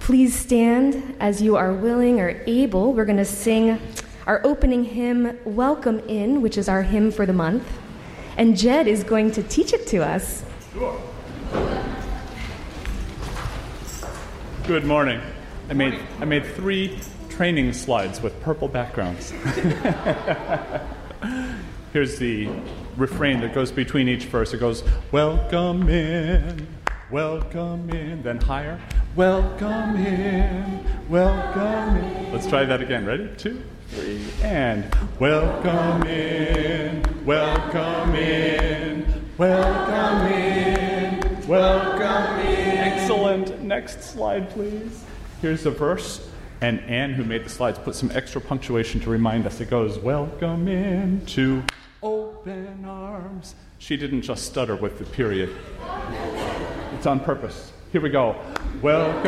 Please stand as you are willing or able. We're going to sing our opening hymn, Welcome In, which is our hymn for the month. And Jed is going to teach it to us. Sure. Good morning. I made 3 training slides with purple backgrounds. Here's the refrain that goes between each verse. It goes, welcome in, then higher, welcome in, welcome in. Let's try that again. Ready? 2, 3, and welcome in, welcome in, welcome in, welcome in. Excellent. Next slide, please. Here's the verse. And Anne, who made the slides, put some extra punctuation to remind us. It goes, welcome into open arms. She didn't just stutter with the period. It's on purpose. Here we go. Welcome.